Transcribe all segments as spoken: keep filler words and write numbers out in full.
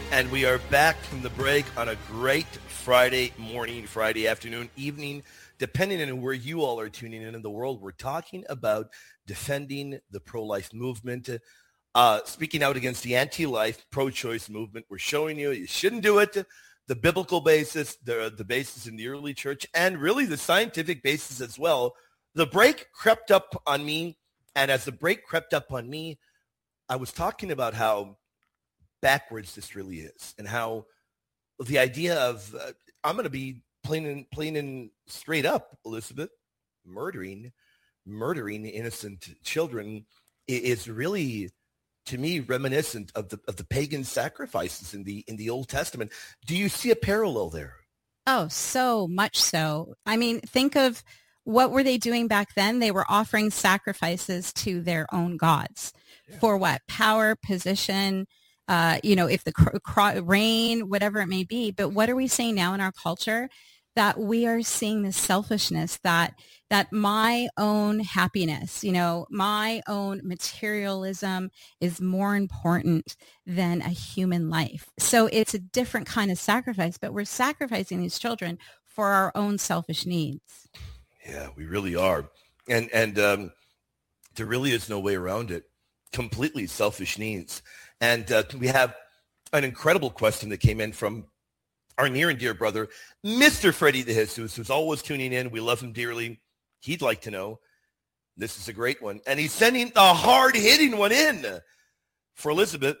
And we are back from the break on a great Friday morning, Friday afternoon, evening, depending on where you all are tuning in in the world. We're talking about defending the pro-life movement, uh, speaking out against the anti-life, pro-choice movement. We're showing you you shouldn't do it, the biblical basis, the, the basis in the early church, and really the scientific basis as well. The break crept up on me, and as the break crept up on me, I was talking about how backwards this really is, and how the idea of uh, I'm going to be plain and plain and straight up, Elizabeth, murdering, murdering innocent children is really, to me, reminiscent of the of the pagan sacrifices in the in the Old Testament. Do you see a parallel there? Oh, so much so. I mean, think of what were they doing back then? They were offering sacrifices to their own gods. Yeah. For what? Power, position. Uh, you know, if the cr- cr- rain, whatever it may be. But what are we saying now in our culture? That we are seeing this selfishness, that that my own happiness, you know, my own materialism is more important than a human life. So it's a different kind of sacrifice, but we're sacrificing these children for our own selfish needs. Yeah, we really are. And, and um, there really is no way around it. Completely selfish needs. And uh, we have an incredible question that came in from our near and dear brother, Mister Freddie the Jesus, who's always tuning in. We love him dearly. He'd like to know. This is a great one. And he's sending a hard-hitting one in for Elizabeth.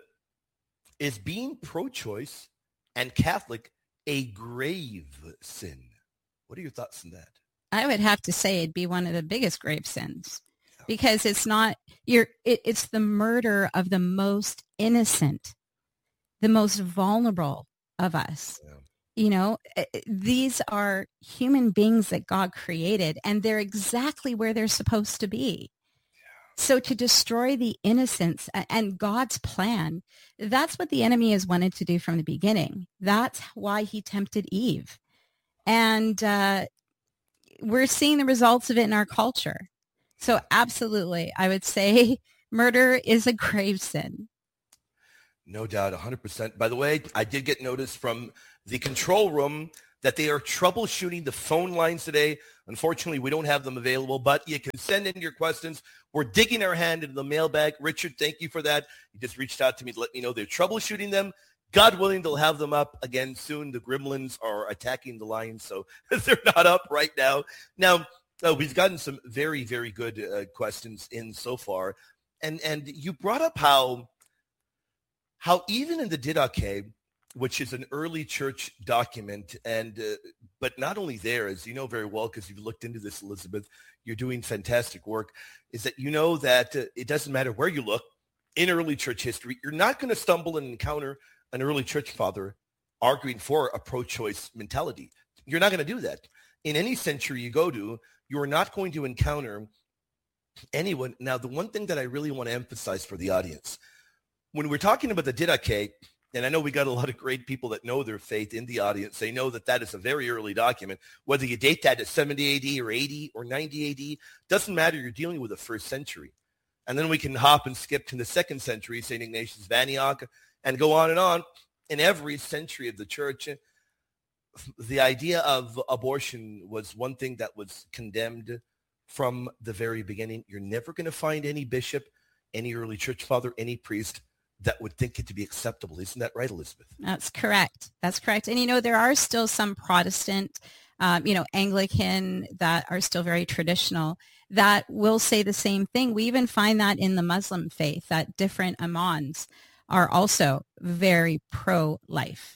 Is being pro-choice and Catholic a grave sin? What are your thoughts on that? I would have to say it'd be one of the biggest grave sins. Because it's not, you're, it, it's the murder of the most innocent, the most vulnerable of us. Yeah. You know, these are human beings that God created, and they're exactly where they're supposed to be. Yeah. So to destroy the innocence and God's plan, that's what the enemy has wanted to do from the beginning. That's why he tempted Eve. And uh, we're seeing the results of it in our culture. So absolutely, I would say murder is a grave sin. No doubt, one hundred percent. By the way, I did get notice from the control room that they are troubleshooting the phone lines today. Unfortunately, we don't have them available, but you can send in your questions. We're digging our hand into the mailbag. Richard, thank you for that. You just reached out to me to let me know they're troubleshooting them. God willing, they'll have them up again soon. The gremlins are attacking the lines, so they're not up right now. Now, Uh, we've gotten some very, very good uh, questions in so far. And and you brought up how, how even in the Didache, which is an early church document, and uh, but not only there, as you know very well, because you've looked into this, Elizabeth, you're doing fantastic work, is that you know that uh, it doesn't matter where you look in early church history, you're not going to stumble and encounter an early church father arguing for a pro-choice mentality. You're not going to do that. In any century you go to, you are not going to encounter anyone. Now, the one thing that I really want to emphasize for the audience, when we're talking about the Didache, and I know we got a lot of great people that know their faith in the audience, they know that that is a very early document. Whether you date that to seventy A D or eighty or ninety A D, doesn't matter. You're dealing with the first century. And then we can hop and skip to the second century, Saint Ignatius of Antioch, and go on and on. In every century of the church, the idea of abortion was one thing that was condemned from the very beginning. You're never going to find any bishop, any early church father, any priest that would think it to be acceptable. Isn't that right, Elizabeth? That's correct. That's correct. And, you know, there are still some Protestant, um, you know, Anglican that are still very traditional that will say the same thing. We even find that in the Muslim faith, that different imams are also very pro-life.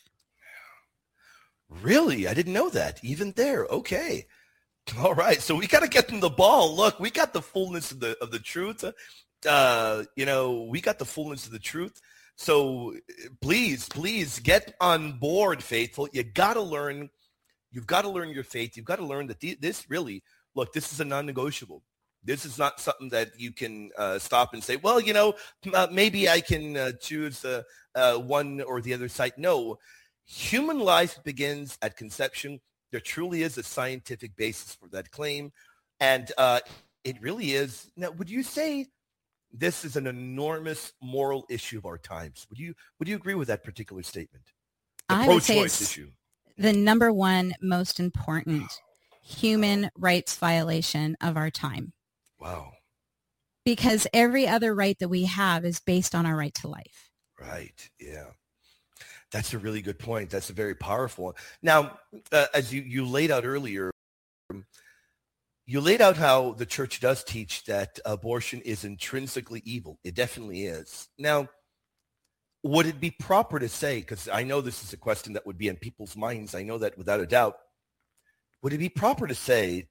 Really? I didn't know that. Even there. Okay. All right. So we got to get them the ball. Look, we got the fullness of the of the truth. Uh, you know, we got the fullness of the truth. So please, please get on board, faithful. You got to learn. You've got to learn your faith. You've got to learn that the, this really, look, this is a non-negotiable. This is not something that you can uh, stop and say, well, you know, uh, maybe I can uh, choose uh, uh, one or the other side. No. Human life begins at conception. There truly is a scientific basis for that claim. And uh, it really is. Now, would you say this is an enormous moral issue of our times. Would you would you agree with that particular statement? The I would say pro-choice it's issue. the number one most important human rights violation of our time. Wow. Because every other right that we have is based on our right to life. Right. Yeah. That's a really good point. That's a very powerful one. Now, uh, as you, you laid out earlier, you laid out how the church does teach that abortion is intrinsically evil. It definitely is. Now, would it be proper to say, because I know this is a question that would be in people's minds, I know that without a doubt, would it be proper to say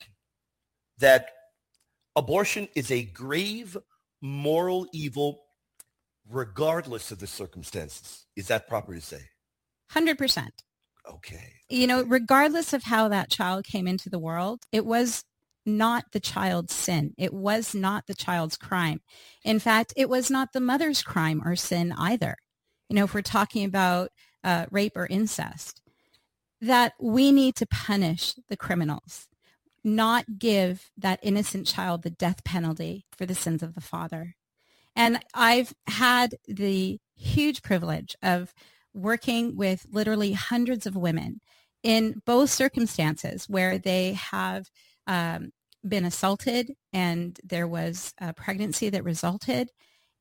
that abortion is a grave moral evil regardless of the circumstances? Is that proper to say? one hundred percent. Okay. You know, regardless of how that child came into the world, it was not the child's sin. It was not the child's crime. In fact, it was not the mother's crime or sin either. You know, if we're talking about uh, rape or incest, that we need to punish the criminals, not give that innocent child the death penalty for the sins of the father. And I've had the huge privilege of working with literally hundreds of women in both circumstances where they have um, been assaulted and there was a pregnancy that resulted,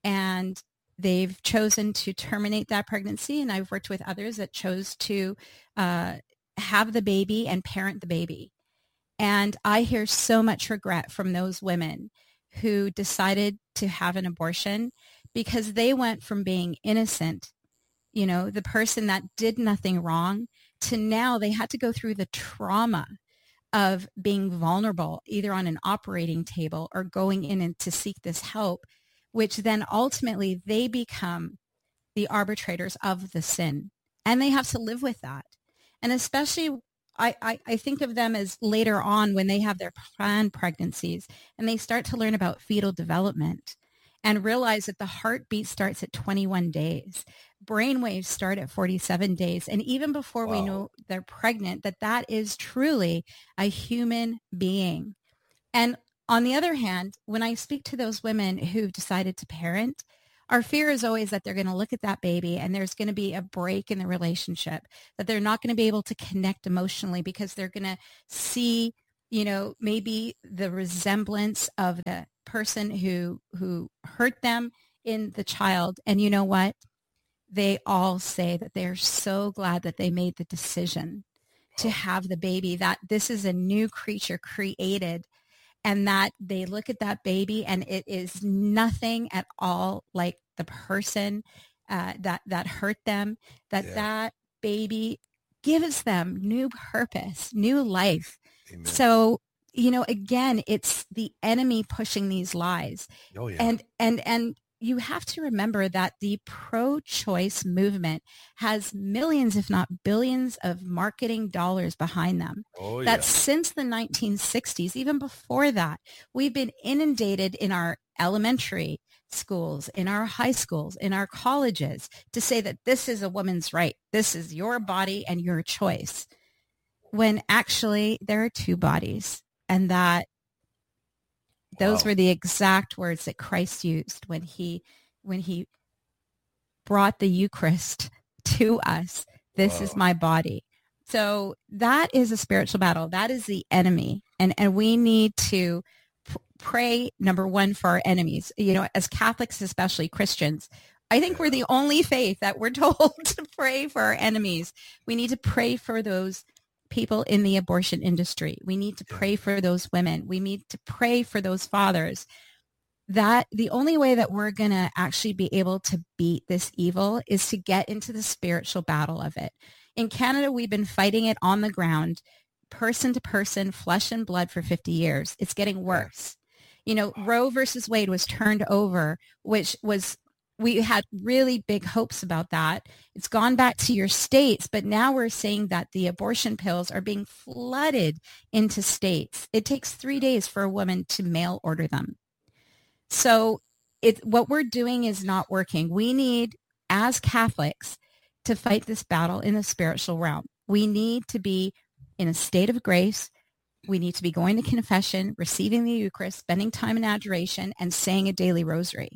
and they've chosen to terminate that pregnancy. And I've worked with others that chose to uh, have the baby and parent the baby. And I hear so much regret from those women who decided to have an abortion because they went from being innocent, you know, the person that did nothing wrong, to now they had to go through the trauma of being vulnerable, either on an operating table or going in and to seek this help, which then ultimately they become the arbitrators of the sin. And they have to live with that. And especially I, I, I think of them as later on when they have their planned pregnancies and they start to learn about fetal development and realize that the heartbeat starts at twenty-one days. Brainwaves start at forty-seven days. And even before wow. we know they're pregnant, that that is truly a human being. And on the other hand, when I speak to those women who've decided to parent, our fear is always that they're going to look at that baby and there's going to be a break in the relationship, that they're not going to be able to connect emotionally because they're going to see, you know, maybe the resemblance of the person who who hurt them in the child. And you know what? They all say that they're so glad that they made the decision to have the baby, that this is a new creature created, and that they look at that baby and it is nothing at all like the person uh, that, that hurt them, that yeah. that baby gives them new purpose, new life. Amen. So, you know, again, it's the enemy pushing these lies. Oh, yeah. And, and, and you have to remember that the pro-choice movement has millions, if not billions, of marketing dollars behind them. Oh, that yeah. since the nineteen sixties, even before that, we've been inundated in our elementary schools, in our high schools, in our colleges to say that this is a woman's right. This is your body and your choice. When actually there are two bodies, and that those wow. were the exact words that Christ used when he when he brought the Eucharist to us. This wow. is my body. So that is a spiritual battle. That is the enemy. And, and we need to p- pray, number one, for our enemies. You know, as Catholics, especially Christians, I think we're the only faith that we're told to pray for our enemies. We need to pray for those people in the abortion industry. We need to pray for those women. We need to pray for those fathers. That the only way that we're going to actually be able to beat this evil is to get into the spiritual battle of it. In Canada, we've been fighting it on the ground, person to person, flesh and blood for fifty years. It's getting worse. You know, Roe versus Wade was turned over, which was, we had really big hopes about that. It's gone back to your states, but now we're seeing that the abortion pills are being flooded into states. It takes three days for a woman to mail order them. So it, what we're doing is not working. We need, as Catholics, to fight this battle in the spiritual realm. We need to be in a state of grace. We need to be going to confession, receiving the Eucharist, spending time in adoration, and saying a daily rosary.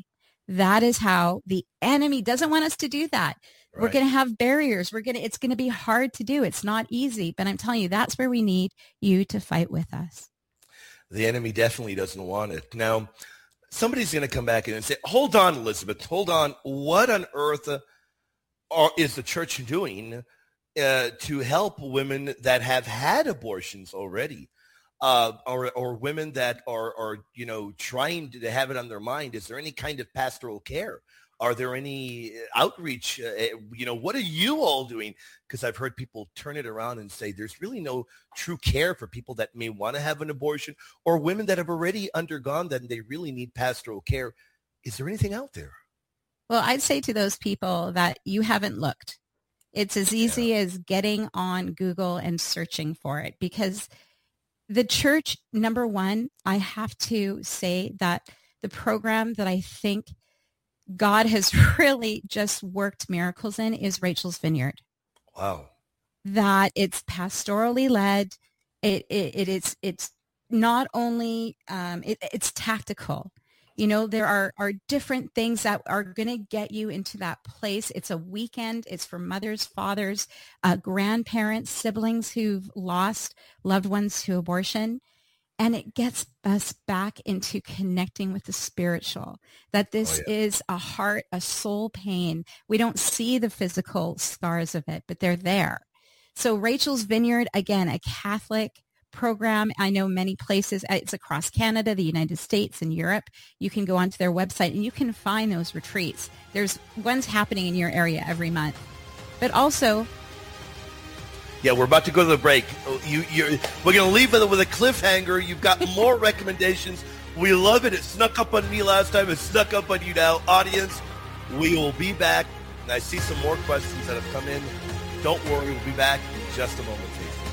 That is how the enemy doesn't want us to do that. Right. We're going to have barriers. We're going to, it's going to be hard to do. It's not easy, but I'm telling you, that's where we need you to fight with us. The enemy definitely doesn't want it. Now, somebody's going to come back in and say, hold on, Elizabeth, hold on. What on earth are, is the church doing uh, to help women that have had abortions already? Uh, or, or women that are, are, you know, trying to have it on their mind? Is there any kind of pastoral care? Are there any outreach? Uh, you know, what are you all doing? Because I've heard people turn it around and say there's really no true care for people that may want to have an abortion or women that have already undergone that and they really need pastoral care. Is there anything out there? Well, I'd say to those people that you haven't looked. It's as easy yeah. as getting on Google and searching for it, because the church, number one, I have to say that the program that I think God has really just worked miracles in is Rachel's Vineyard. Wow. That it's pastorally led. It, it, it is, it's not only, um, it, it's tactical. You know, there are, are different things that are going to get you into that place. It's a weekend. It's for mothers, fathers, uh, grandparents, siblings who've lost loved ones to abortion. And it gets us back into connecting with the spiritual, that this oh, yeah. is a heart, a soul pain. We don't see the physical scars of it, but they're there. So Rachel's Vineyard, again, a Catholic program. I know many places, it's across Canada, the United States, and Europe. You can go onto their website and you can find those retreats. There's ones happening in your area every month. But also, yeah, we're about to go to the break. You, you're, we're going to leave it with a cliffhanger. You've got more recommendations. We love it. It snuck up on me last time. It snuck up on you now. Audience, we will be back. And I see some more questions that have come in. Don't worry, we'll be back in just a moment, please.